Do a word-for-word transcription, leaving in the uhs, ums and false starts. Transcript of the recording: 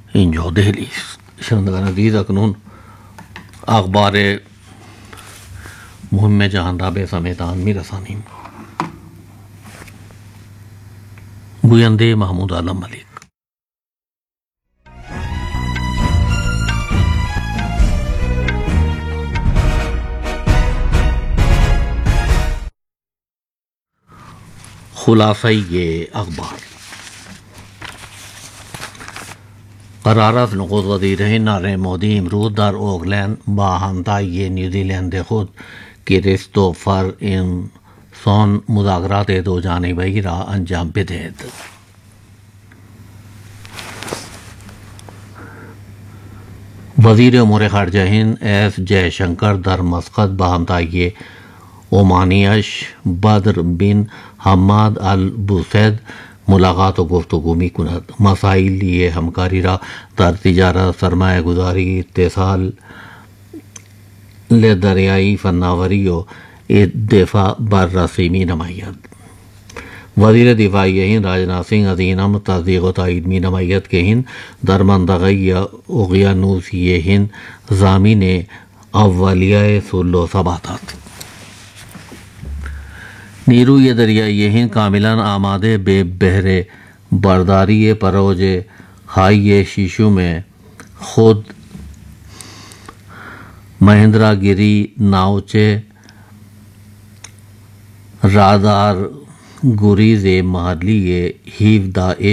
اینجا دہلی. شنوندگان عزیز، اکنون اخبار مهم جهان را به سمعتان میرسانیم. گوینده محمود عالم ملک. خلاصه اخبار. قرار است نخست وزیر هند نریندر مودی امروز در اوکلند با همتای نیوزیلند خود کریستوفر انسون مذاکرات دو جانبه را انجام بدهد. وزیر امور خارجه هند ایس جے شنکر در مسقط با همتای عمانیش بدر بن حماد البوسید ملاقات و گفتگو می کند. مسائل یہ ہمکاری را در تجارت، سرمایہ گذاری، اتصال، دریائی فناوری و دفاع بررسی می نماید. وزیر دفاع ہند راجناتھ سنگھ از این امر تصدیق و تائید می نماید که هند در منطقه اقیانوسی ہند ضامن اولیه صلح و ثبات است. نیروی دریائی ہند کاملاً آمادہ بے بہرے برداری پروژ خائی شیشو میں خود مہندرا گیری ناوچے رادار گریز محلی ہیو دا